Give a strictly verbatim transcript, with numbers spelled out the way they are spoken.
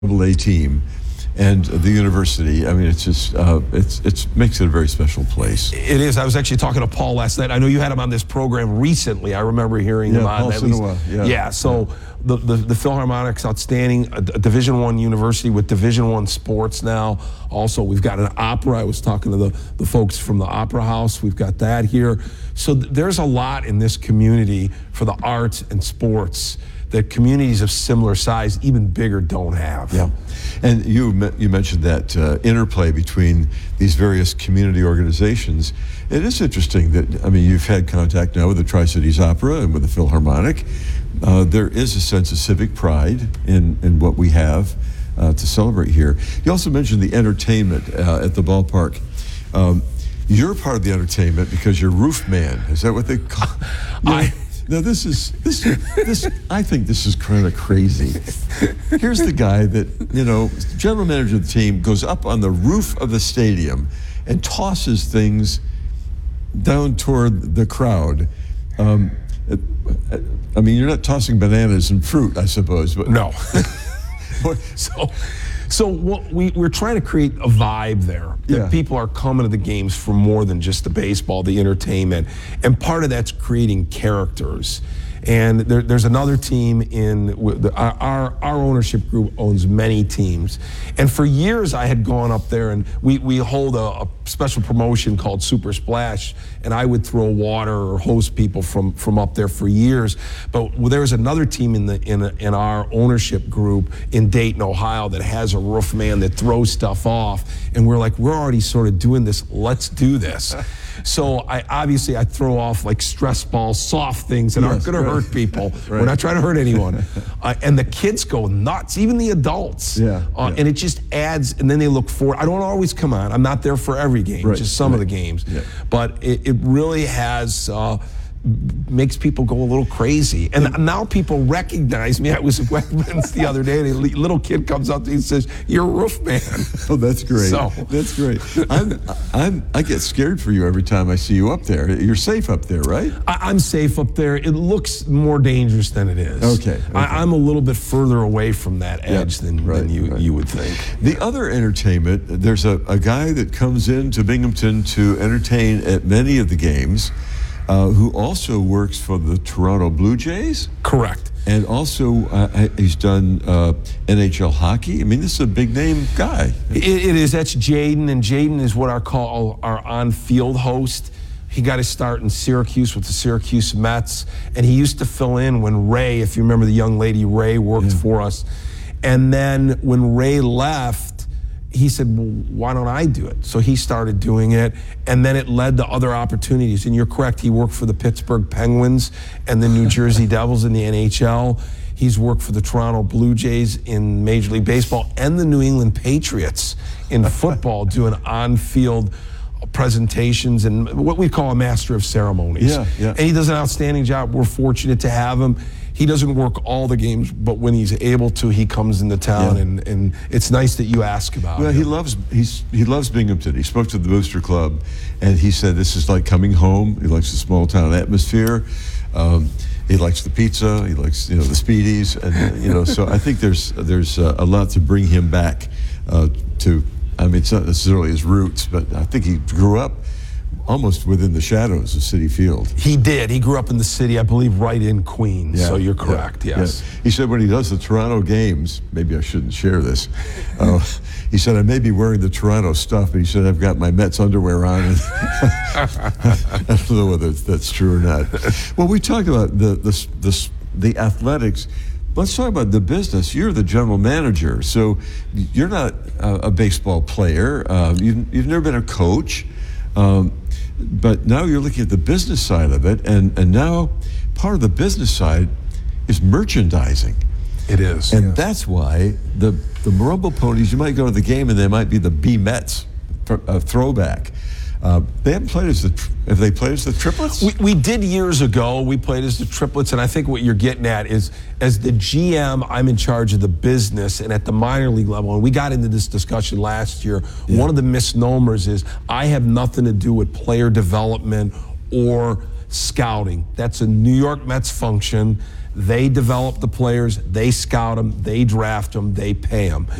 double A team and the university. I mean, it's just, uh, it's, it's makes it a very special place. It is. I was actually talking to Paul last night. I know you had him on this program recently. I remember hearing Yeah, him on. Paul at least. Sinawah, yeah. Yeah, so the, the, the Philharmonic's outstanding, a, a Division One university with Division One sports now. Also, we've got an opera. I was talking to the, the folks from the Opera House. We've got that here. So th there's a lot in this community for the arts and sports that communities of similar size, even bigger, don't have. Yeah, and you you mentioned that uh, interplay between these various community organizations. It is interesting that, I mean, you've had contact now with the Tri-Cities Opera and with the Philharmonic. Uh, there is a sense of civic pride in, in what we have uh, to celebrate here. You also mentioned the entertainment uh, at the ballpark. Um, you're part of the entertainment because you're roof man. Is that what they call it? I Now this is this this I think this is kind of crazy. Here's the guy that, you know, general manager of the team, goes up on the roof of the stadium and tosses things down toward the crowd. Um, I mean, you're not tossing bananas and fruit, I suppose, but no. so, so what we we're trying to create a vibe there that Yeah. people are coming to the games for more than just the baseball, the entertainment, and part of that's creating characters. And there, there's another team in the, our our ownership group owns many teams, and for years I had gone up there and we we hold a, a special promotion called Super Splash, and I would throw water or host people from from up there for years. But there was another team in the in in our ownership group in Dayton, Ohio, that has a roof man that throws stuff off, and we're like, we're already sort of doing this. Let's do this. So I obviously I throw off like stress balls, soft things that Yes, aren't going to right. hurt people. Right. We're not trying to hurt anyone. Uh, and the kids go nuts, even the adults. Yeah, Uh, yeah. And it just adds, and then they look forward. I don't always come on. I'm not there for every game, Right, just some of right. the games. Yeah. But it, it really has, uh, makes people go a little crazy. And now people recognize me. I was at Wegmans the other day, and a li- little kid comes up to me and says, "You're a roof man." oh, that's great. So- That's great. I'm, I'm, I get scared for you every time I see you up there. You're safe up there, right? I, I'm safe up there. It looks more dangerous than it is. Okay, okay. I, I'm a little bit further away from that edge than, right, than you, right. you would think. The other entertainment, there's a, a guy that comes into Binghamton to entertain at many of the games, uh, who also works for the Toronto Blue Jays. Correct. And also, uh, he's done uh, N H L hockey. I mean, this is a big name guy. It, it is. That's Jaden, and Jaden is what I call our on-field host. He got his start in Syracuse with the Syracuse Mets, and he used to fill in when Ray, if you remember the young lady Ray, worked Yeah. for us. And then when Ray left, he said, well, why don't I do it? So he started doing it, and then it led to other opportunities. And you're correct, he worked for the Pittsburgh Penguins and the New Jersey Devils in the N H L. He's worked for the Toronto Blue Jays in Major League Baseball and the New England Patriots in football, doing on-field presentations and what we call a master of ceremonies. Yeah, yeah. And he does an outstanding job. We're fortunate to have him. He doesn't work all the games, but when he's able to, he comes into town, Yeah. and, and it's nice that you ask about Well, him. he loves he's he loves Binghamton. He spoke to the Booster Club, and he said this is like coming home. He likes the small town atmosphere. Um, he likes the pizza. He likes you know the Speedies, and uh, you know. So I think there's there's uh, a lot to bring him back uh, to. I mean, it's not necessarily his roots, but I think he grew up almost within the shadows of Citi Field. He did. He grew up in the city, I believe, right in Queens. Yeah, So you're yeah, correct, yes. yeah. He said when he does the Toronto games, maybe I shouldn't share this, uh, he said, I may be wearing the Toronto stuff, but he said, I've got my Mets underwear on. And I don't know whether that's true or not. Well, we talked about the, the, the, the athletics. Let's talk about the business. You're the general manager, so you're not a, a baseball player. Uh, you've, you've never been a coach. Um, but now you're looking at the business side of it, and, and now part of the business side is merchandising. It is. And yes. that's why the, the Marumbo Ponies, you might go to the game and they might be the B-Mets uh, throwback. Uh, they haven't played as the, tr- have they played as the Triplets? We, we did years ago. We played as the Triplets, and I think what you're getting at is, as the G M, I'm in charge of the business, and at the minor league level, and we got into this discussion last year, Yeah. one of the misnomers is I have nothing to do with player development or scouting. That's a New York Mets function, They develop the players, they scout them, they draft them, they pay them.